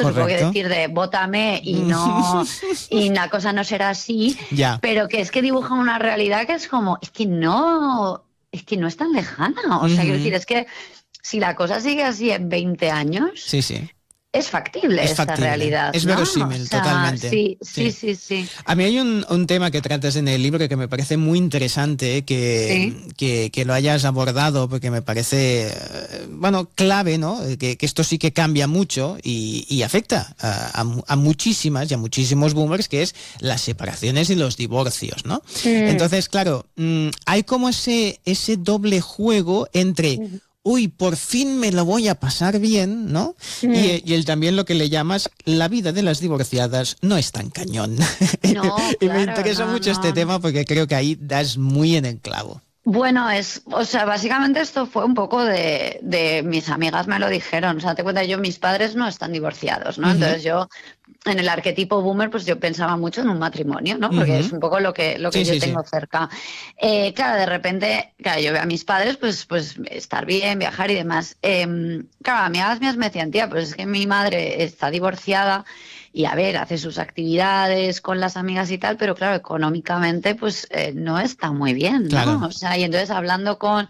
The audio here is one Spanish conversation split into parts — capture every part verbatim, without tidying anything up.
típico que Correcto. decir de vótame y no y la cosa no será así, Ya. pero que es que dibuja una realidad que es como, es que no, es que no es tan lejana. O sea, quiero Ujú. decir, es que si la cosa sigue así en veinte años, Sí, sí. es factible Es esta factible, realidad, es ¿no? verosímil, O sea, totalmente. sí, sí, Sí. sí, sí. A mí hay un, un tema que tratas en el libro que me parece muy interesante que, Sí. que, que lo hayas abordado, porque me parece, eh, bueno, clave, ¿no? Que, que esto sí que cambia mucho y, y afecta a, a, a muchísimas y a muchísimos boomers, que es las separaciones y los divorcios, ¿no? Mm. Entonces, claro, mmm, hay como ese, ese doble juego entre... uy, por fin me lo voy a pasar bien, ¿no? Mm. Y, y él también lo que le llamas la vida de las divorciadas no es tan cañón. No, Y me claro, interesa no, mucho no. este tema porque creo que ahí das muy en el clavo. Bueno, es, o sea, básicamente esto fue un poco de, de mis amigas me lo dijeron. O sea, te cuenta, yo, mis padres no están divorciados, ¿no? Ujú. Entonces yo, en el arquetipo boomer, pues yo pensaba mucho en un matrimonio, ¿no? Porque Ujú. es un poco lo que, lo que Sí, yo sí, tengo sí. cerca. Eh, claro, de repente, claro, yo veo a mis padres, pues, pues estar bien, viajar y demás. Eh, claro, amigas mías me decían, tía, pues es que mi madre está divorciada y a ver, hace sus actividades con las amigas y tal, pero claro, económicamente pues eh, no está muy bien, ¿no? Claro. O sea, y entonces hablando con,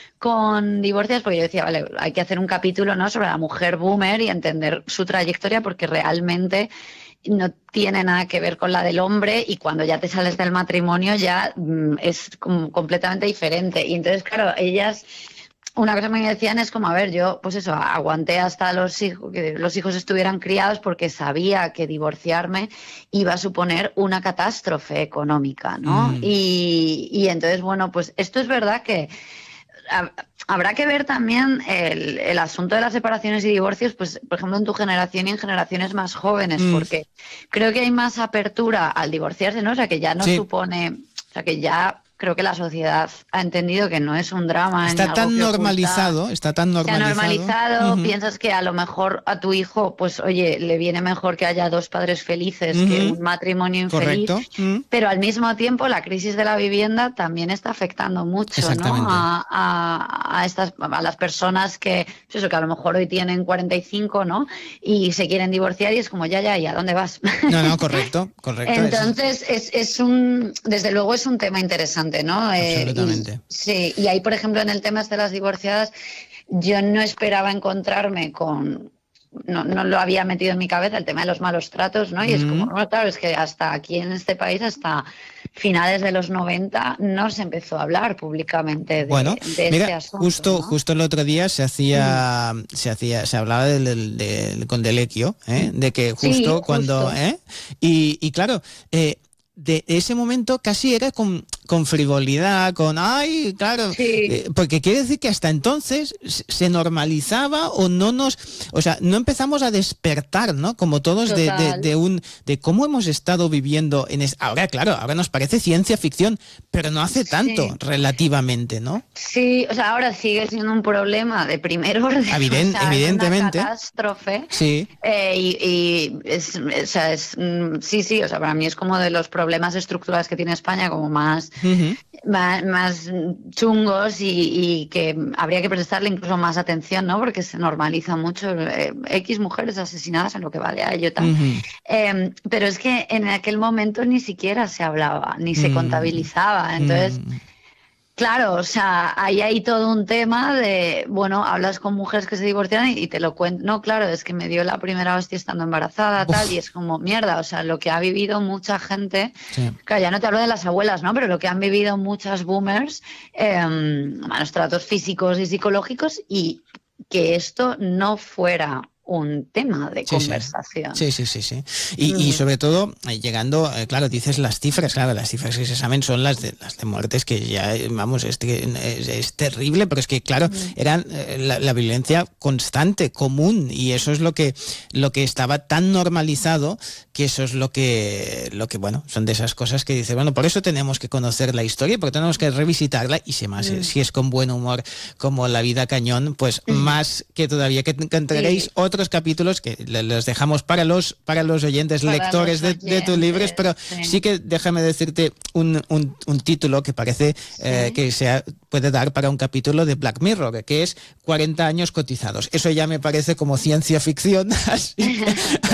con divorcias, porque yo decía, vale, hay que hacer un capítulo, ¿no?, sobre la mujer boomer y entender su trayectoria, porque realmente no tiene nada que ver con la del hombre y cuando ya te sales del matrimonio ya mm, es como completamente diferente. Y entonces, claro, ellas... Una cosa que me decían es como, a ver, yo, pues eso, aguanté hasta los hijos, que los hijos estuvieran criados porque sabía que divorciarme iba a suponer una catástrofe económica, ¿no? Mm. Y, y entonces, bueno, pues esto es verdad que ha- habrá que ver también el, el asunto de las separaciones y divorcios, pues, por ejemplo, en tu generación y en generaciones más jóvenes, Mm. porque creo que hay más apertura al divorciarse, ¿no? O sea, que ya no Sí. supone, o sea, que ya creo que la sociedad ha entendido que no es un drama ni Está algo tan que ocultar. normalizado, está tan Se ha normalizado. normalizado, Ujú. piensas que a lo mejor a tu hijo, pues oye, le viene mejor que haya dos padres felices Ujú. que un matrimonio infeliz, Correcto. Mm. pero al mismo tiempo la crisis de la vivienda también está afectando mucho, ¿no? Exactamente. A, a, a estas, a las personas que, pues eso, que a lo mejor hoy tienen cuarenta y cinco, ¿no? Y se quieren divorciar y es como, ya, ya, ¿y a dónde vas? No, no, correcto, correcto. es- Entonces, es, es un, desde luego es un tema interesante, ¿no? Eh, Absolutamente. y, sí, y ahí, por ejemplo, en el tema de las divorciadas, yo no esperaba encontrarme con, no, no lo había metido en mi cabeza el tema de los malos tratos, ¿no? Y es como, Mm. bueno, claro, es que hasta aquí en este país, hasta finales de los noventa, no se empezó a hablar públicamente de, Bueno, de mira, este asunto, justo, ¿no? justo el otro día se hacía, se hacía, se hablaba del, del, del Condelequio, ¿eh? De que justo Sí, cuando, justo. ¿eh? Y, y claro, eh, de ese momento casi era con, con frivolidad, con, ay, claro, Sí. eh, porque quiere decir que hasta entonces se se normalizaba o no nos, o sea, no empezamos a despertar, ¿no? Como todos de, de, Total. de un, de cómo hemos estado viviendo en es, ahora, claro, ahora nos parece ciencia ficción, pero no hace tanto, Sí. relativamente, ¿no? Sí, o sea, ahora sigue siendo un problema de primer orden, Eviden- o sea, evidentemente. es una catástrofe. Sí. Eh, y y es, o sea, es, mm, sí, sí, o sea, para mí es como de los problemas estructurales que tiene España, como más, Ujú. más, más chungos y, y que habría que prestarle incluso más atención, ¿no? Porque se normaliza mucho eh, X mujeres asesinadas en lo que va de ello y tal. Ujú. Eh, pero es que en aquel momento ni siquiera se hablaba, ni se Mm. contabilizaba. Entonces, Mm. claro, o sea, ahí hay todo un tema de, bueno, hablas con mujeres que se divorcian y, y te lo cuentan. No, claro, es que me dio la primera hostia estando embarazada, tal, Uf. y es como mierda. O sea, lo que ha vivido mucha gente, Sí. claro, ya no te hablo de las abuelas, ¿no? Pero lo que han vivido muchas boomers, eh, malos tratos físicos y psicológicos, y que esto no fuera un tema de Sí, sí. conversación. Sí, sí, sí, sí. Y, y Mm. sobre todo, eh, llegando, eh, claro, dices las cifras, claro, las cifras que se saben son las de las de muertes, que ya, eh, vamos, es, que es, es terrible, pero es que, claro, eran eh, la, la violencia constante, común, y eso es lo que, lo que estaba tan normalizado, que eso es lo que, lo que, bueno, son de esas cosas que dice, bueno, por eso tenemos que conocer la historia, porque tenemos que revisitarla, y si más, Mm. si es con buen humor, como La vida cañón, pues Mm. más que todavía, que encontraréis Sí. otros capítulos que le- los dejamos para los para los oyentes, Para lectores los de, de tus libros, oyentes, pero sí. sí que déjame decirte un, un, un título que parece eh, Sí. que sea, puede dar para un capítulo de Black Mirror, que es cuarenta años cotizados. Eso ya me parece como ciencia ficción, así que